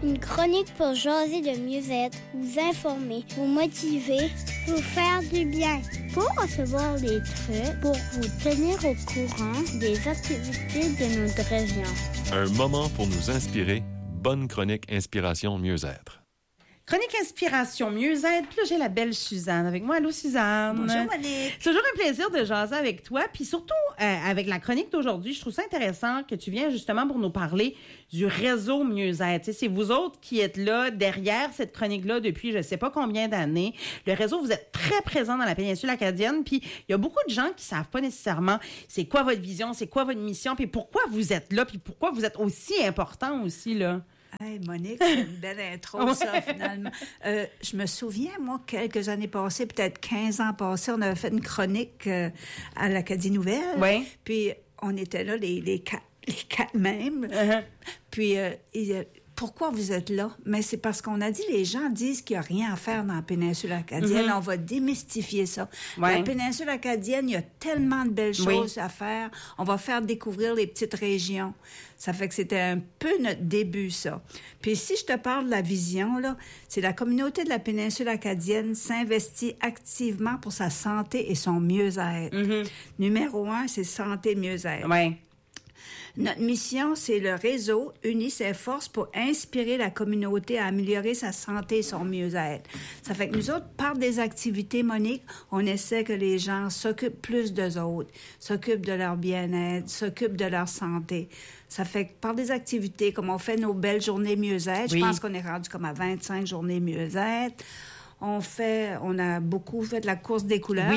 Une chronique pour jaser de mieux-être, vous informer, vous motiver, vous faire du bien. Pour recevoir des trucs, pour vous tenir au courant des activités de notre région. Un moment pour nous inspirer. Bonne chronique Inspiration Mieux-être. Chronique Inspiration Mieux-être. Puis là, j'ai la belle Suzanne avec moi. Allô, Suzanne. Bonjour, Monique. C'est toujours un plaisir de jaser avec toi. Puis surtout, avec la chronique d'aujourd'hui, je trouve ça intéressant que tu viennes justement pour nous parler du réseau Mieux-être. Tu sais, c'est vous autres qui êtes là, derrière cette chronique-là, depuis je ne sais pas combien d'années. Le réseau, vous êtes très présent dans la péninsule acadienne. Puis il y a beaucoup de gens qui savent pas nécessairement c'est quoi votre vision, c'est quoi votre mission, puis pourquoi vous êtes là, puis pourquoi vous êtes aussi important aussi, là. Hey, Monique, c'est une belle intro, ça, finalement. Je me souviens, moi, quelques années passées, peut-être 15 ans passés, on avait fait une chronique à l'Acadie Nouvelle. Oui. Puis, on était là, les quatre mêmes. Uh-huh. Puis, pourquoi vous êtes là? Mais c'est parce qu'on a dit, les gens disent qu'il n'y a rien à faire dans la péninsule acadienne. Mm-hmm. On va démystifier ça. Ouais. La péninsule acadienne, il y a tellement de belles choses à faire. On va faire découvrir les petites régions. Ça fait que c'était un peu notre début, ça. Puis si je te parle de la vision, là, c'est la communauté de la péninsule acadienne s'investit activement pour sa santé et son mieux-être. Mm-hmm. Numéro 1, c'est santé, mieux-être. Oui. Notre mission, c'est le réseau unit ses forces pour inspirer la communauté à améliorer sa santé et son mieux-être. Ça fait que nous autres, par des activités, Monique, on essaie que les gens s'occupent plus d'eux autres, s'occupent de leur bien-être, s'occupent de leur santé. Ça fait que par des activités, comme on fait nos belles journées mieux-être, je pense qu'on est rendu comme à 25 journées mieux-être. On a beaucoup fait de la course des couleurs,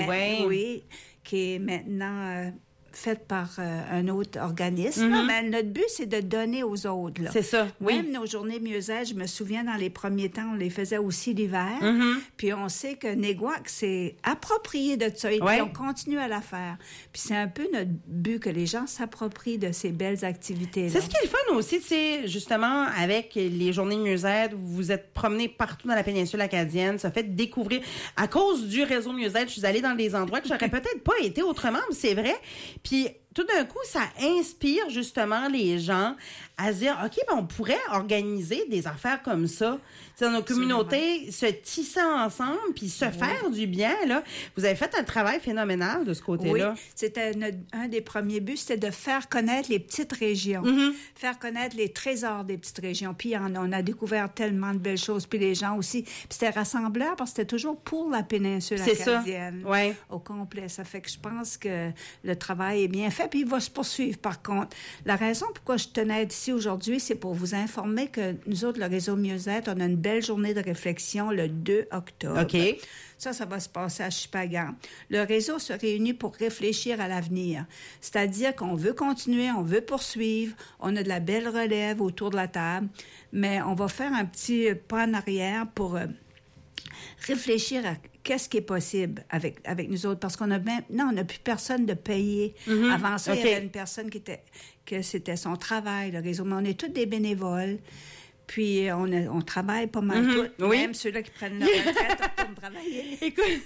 qui est maintenant faite par un autre organisme. Mm-hmm. Mais notre but, c'est de donner aux autres. Là. C'est ça, oui. Même nos journées mieux-être, je me souviens, dans les premiers temps, on les faisait aussi l'hiver. Mm-hmm. Puis on sait que Néguac s'est approprié de ça. Et puis on continue à la faire. Puis c'est un peu notre but, que les gens s'approprient de ces belles activités-là. C'est ce qui est le fun aussi, tu sais, justement, avec les journées mieux-être, vous vous êtes promenés partout dans la péninsule acadienne, ça fait découvrir. À cause du réseau mieux-être, je suis allée dans des endroits que j'aurais peut-être pas été autrement, mais c'est vrai. Puis tout d'un coup, ça inspire justement les gens à se dire, OK, ben on pourrait organiser des affaires comme ça. Dans nos communautés, se tisser ensemble puis se faire du bien. Là. Vous avez fait un travail phénoménal de ce côté-là. Oui, c'était un des premiers buts, c'était de faire connaître les petites régions, faire connaître les trésors des petites régions. Puis on a découvert tellement de belles choses. Puis les gens aussi. Puis c'était rassembleur parce que c'était toujours pour la péninsule acadienne. Ça. Ouais. Au complet. Ça fait que je pense que le travail est bien fait. Puis il va se poursuivre, par contre. La raison pourquoi je tenais à être ici aujourd'hui, c'est pour vous informer que nous autres, le réseau Mieux-être, on a une belle journée de réflexion le 2 octobre. OK. Ça va se passer à Chupagan. Le réseau se réunit pour réfléchir à l'avenir. C'est-à-dire qu'on veut continuer, on veut poursuivre, on a de la belle relève autour de la table, mais on va faire un petit pas en arrière pour réfléchir à qu'est-ce qui est possible avec nous autres, parce qu'on a on n'a plus personne de payer. Avant ça, il y avait une personne que c'était son travail, le réseau, mais on est tous des bénévoles. Puis, on travaille pas mal tous. Même ceux-là qui prennent leur retraite, on retourne travailler. Écoute,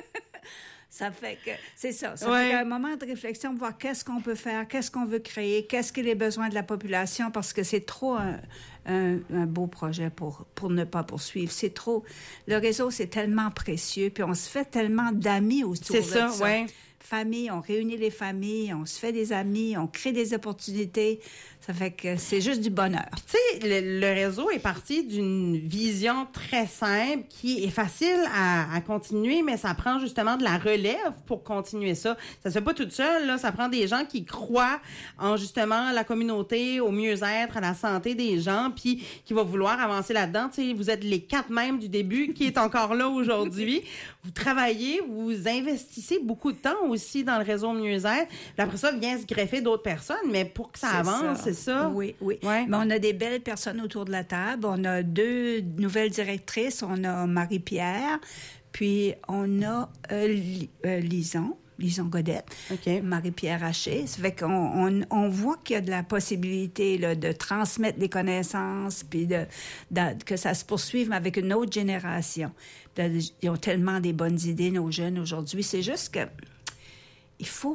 ça fait que, c'est ça. Ça fait un moment de réflexion pour voir qu'est-ce qu'on peut faire, qu'est-ce qu'on veut créer, qu'est-ce que les besoins de la population, parce que c'est trop un beau projet pour ne pas poursuivre. C'est trop. Le réseau, c'est tellement précieux, puis on se fait tellement d'amis autour de ça. C'est ça, oui. Famille, on réunit les familles, on se fait des amis, on crée des opportunités. Ça fait que c'est juste du bonheur. Tu sais, le réseau est parti d'une vision très simple qui est facile à continuer, mais ça prend justement de la relève pour continuer ça. Ça se fait pas toute seule, là. Ça prend des gens qui croient en justement la communauté, au mieux-être, à la santé des gens, puis qui vont vouloir avancer là-dedans. Tu sais, vous êtes les 4 mêmes du début qui est encore là aujourd'hui. Vous travaillez, vous investissez beaucoup de temps aussi dans le réseau mieux-être. Puis après ça, vient se greffer d'autres personnes, mais pour que ça avance, c'est ça. Oui. Ouais. Mais on a des belles personnes autour de la table. On a 2 nouvelles directrices. On a Marie-Pierre, puis on a Lison Godette, Marie-Pierre Haché. Ça fait qu'on voit qu'il y a de la possibilité là, de transmettre des connaissances, puis que ça se poursuive avec une autre génération. Ils ont tellement des bonnes idées, nos jeunes, aujourd'hui. C'est juste que il faut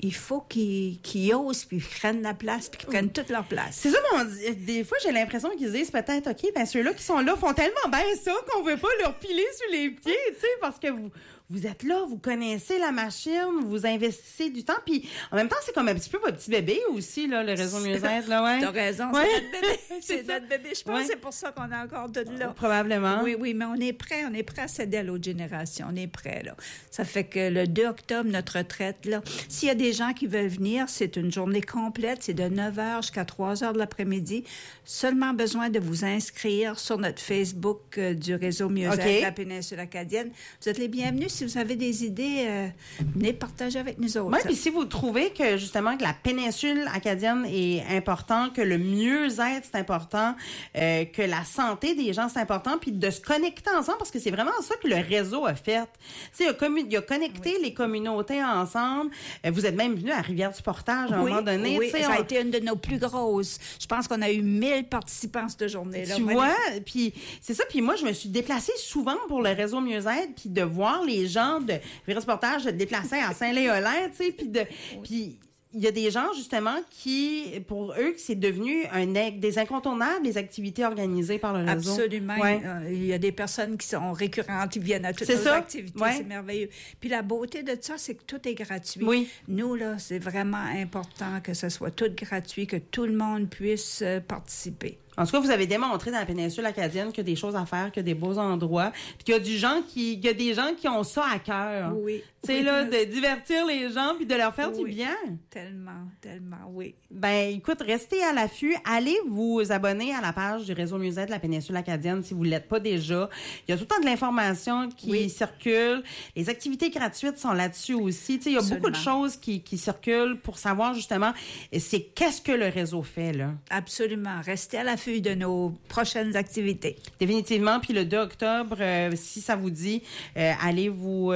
il faut qu'ils osent, puis qu'ils prennent la place, puis qu'ils prennent toute leur place. C'est ça, des fois, j'ai l'impression qu'ils disent peut-être, OK, ben ceux-là qui sont là font tellement bien ça qu'on veut pas leur piler sur les pieds, tu sais, parce que vous êtes là, vous connaissez la machine, vous investissez du temps, puis en même temps, c'est comme un petit peu votre petit bébé aussi, là, le réseau Mieux-être, là, ouais. T'as raison, ouais. c'est notre bébé. C'est notre bébé. Je pense que c'est pour ça qu'on a encore de là. Probablement. Oui, mais on est prêt à céder à l'autre génération. On est prêt, là. Ça fait que le 2 octobre, notre retraite, là, s'il y a des gens qui veulent venir, c'est une journée complète, c'est de 9h jusqu'à 3h de l'après-midi. Seulement besoin de vous inscrire sur notre Facebook du réseau Mieux-être de la péninsule acadienne. Vous êtes les bienvenus. Si vous avez des idées, venez partager avec nous autres. Oui, puis si vous trouvez que justement que la péninsule acadienne est important, que le mieux-être c'est important, que la santé des gens c'est important, puis de se connecter ensemble, parce que c'est vraiment ça que le réseau a fait. Tu sais, il a connecté les communautés ensemble. Vous êtes même venu à Rivière-du-Portage à un moment donné. Oui, ça a été une de nos plus grosses. Je pense qu'on a eu 1000 participants cette journée-là. Tu vois, puis c'est ça. Puis moi, je me suis déplacée souvent pour le réseau Mieux-être, puis de voir les gens de Rivière-du-Portage se déplacer à Saint-Léolin, tu sais, puis il y a des gens, justement, qui, pour eux, c'est devenu des incontournables, les activités organisées par le réseau. Absolument. Ouais. Il y a des personnes qui sont récurrentes, qui viennent à toutes nos activités. Ouais. C'est merveilleux. Puis la beauté de ça, c'est que tout est gratuit. Oui. Nous, là, c'est vraiment important que ce soit tout gratuit, que tout le monde puisse participer. En tout cas, vous avez démontré dans la péninsule acadienne qu'il y a des choses à faire, qu'il y a des beaux endroits, puis qu'il y a des gens qui ont ça à cœur. Oui. Tu sais, là, de divertir les gens puis de leur faire du bien. Tellement, oui. Ben, écoute, restez à l'affût. Allez vous abonner à la page du réseau Mieux-être de la péninsule acadienne si vous ne l'êtes pas déjà. Il y a tout le temps de l'information qui circule. Les activités gratuites sont là-dessus aussi. Tu sais, il y a beaucoup de choses qui circulent pour savoir justement qu'est-ce que le réseau fait, là. Absolument. Restez à l'affût de nos prochaines activités. Définitivement. Puis le 2 octobre, si ça vous dit, allez vous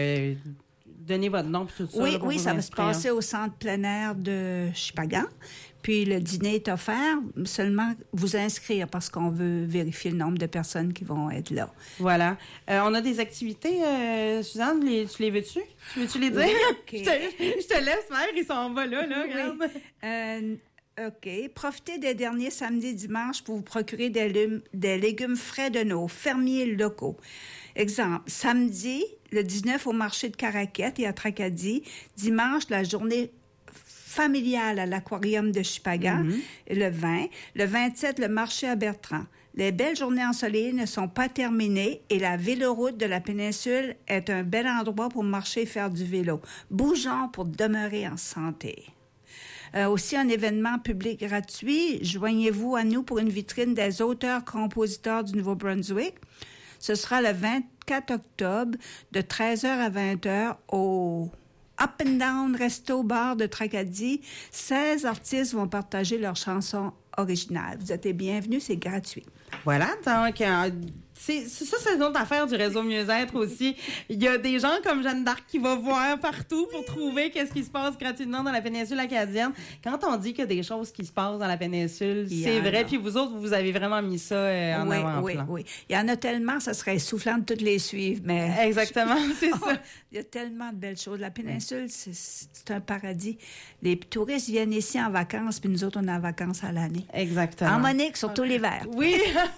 donner votre nom et tout ça. Oui, ça va se passer au centre plein air de Shippagan. Puis le dîner est offert, seulement vous inscrire parce qu'on veut vérifier le nombre de personnes qui vont être là. Voilà. On a des activités, Suzanne, tu les veux-tu? Tu veux-tu les dire? Oui, okay. Je te laisse faire, ils sont en bas là, regarde. OK. Profitez des derniers samedis et dimanches pour vous procurer des légumes frais de nos fermiers locaux. Exemple, samedi, le 19 au marché de Caraquette et à Tracadie. Dimanche, la journée familiale à l'aquarium de Shippagan. Et le 20. Le 27, le marché à Bertrand. Les belles journées ensoleillées ne sont pas terminées et la véloroute de la péninsule est un bel endroit pour marcher et faire du vélo. Bougeons pour demeurer en santé. Aussi, un événement public gratuit. Joignez-vous à nous pour une vitrine des auteurs-compositeurs du Nouveau-Brunswick. Ce sera le 24 octobre de 13h à 20h au Up and Down Resto Bar de Tracadie. 16 artistes vont partager leurs chansons originales. Vous êtes les bienvenus, c'est gratuit. Voilà, donc c'est une autre affaire du réseau Mieux-être aussi. Il y a des gens comme Jeanne d'Arc qui vont voir partout pour trouver qu'est-ce qui se passe gratuitement dans la péninsule acadienne. Quand on dit qu'il y a des choses qui se passent dans la péninsule, c'est vrai. Puis vous autres, vous avez vraiment mis ça en avant-plan. Oui. Il y en a tellement, ça serait essoufflant de toutes les suivre, mais... Exactement, c'est ça. Il y a tellement de belles choses. La péninsule, c'est un paradis. Les touristes viennent ici en vacances, puis nous autres, on est en vacances à l'année. Exactement. En Monique, surtout l'hiver. Oui.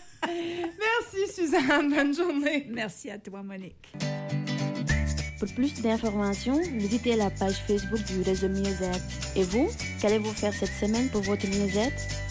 Merci, Suzanne. Bonne journée. Merci à toi, Monique. Pour plus d'informations, visitez la page Facebook du réseau Mieux-être. Et vous, qu'allez-vous faire cette semaine pour votre mieux-être?